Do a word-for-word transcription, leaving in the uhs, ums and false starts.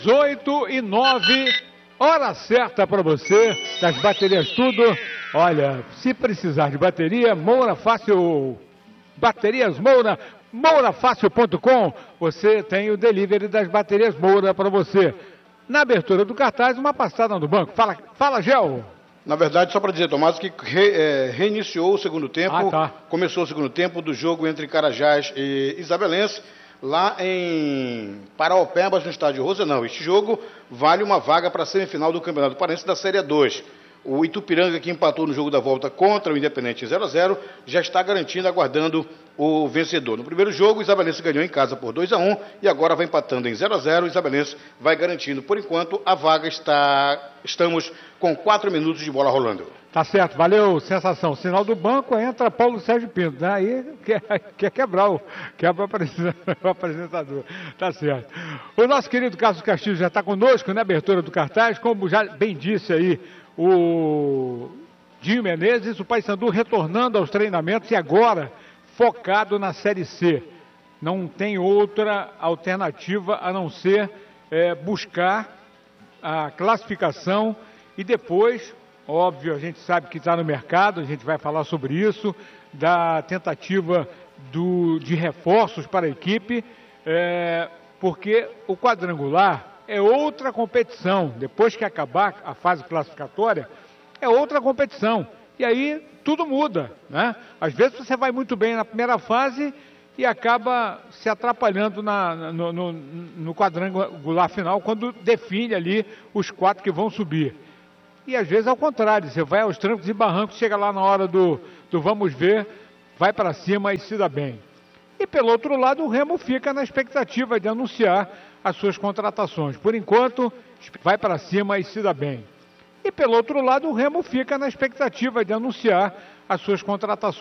dezoito e nove, hora certa para você, das baterias tudo. Olha, se precisar de bateria, Moura Fácil, baterias Moura, moura fácil ponto com, você tem o delivery das baterias Moura para você. Na abertura do cartaz, uma passada no banco. Fala, fala, Gel. Na verdade, só para dizer, Tomás, que re, é, reiniciou o segundo tempo, ah, tá. começou o segundo tempo do jogo entre Carajás e Isabelense, lá em Paraopebas, no estádio Rosenão. Este jogo vale uma vaga para a semifinal do Campeonato Paraense da Série dois. O Itupiranga, que empatou no jogo da volta contra o Independente zero a zero, já está garantindo, aguardando o vencedor. No primeiro jogo, o Isabelense ganhou em casa por dois a um e agora vai empatando em zero a zero. O Isabelense vai garantindo, por enquanto, a vaga. Está... Estamos com quatro minutos de bola rolando. Tá certo, valeu, sensação. Sinal do banco, entra Paulo Sérgio Pinto, né? Aí quer, quer quebrar o, quebra o apresentador. Tá certo. O nosso querido Carlos Castilho já está conosco na abertura do cartaz, como já bem disse aí o Dinho Menezes, o Paysandu retornando aos treinamentos e agora focado na Série C. Não tem outra alternativa a não ser é, buscar a classificação e depois, óbvio, a gente sabe que está no mercado, a gente vai falar sobre isso, da tentativa do, de reforços para a equipe, é, porque o quadrangular é outra competição. Depois que acabar a fase classificatória, é outra competição. E aí tudo muda, né? Às vezes você vai muito bem na primeira fase e acaba se atrapalhando na, no, no, no quadrangular final, quando define ali os quatro que vão subir. E às vezes ao contrário, você vai aos trancos e barrancos, chega lá na hora do, do vamos ver, vai para cima e se dá bem. E pelo outro lado, o Remo fica na expectativa de anunciar as suas contratações. Por enquanto, vai para cima e se dá bem. E pelo outro lado, o Remo fica na expectativa de anunciar as suas contratações.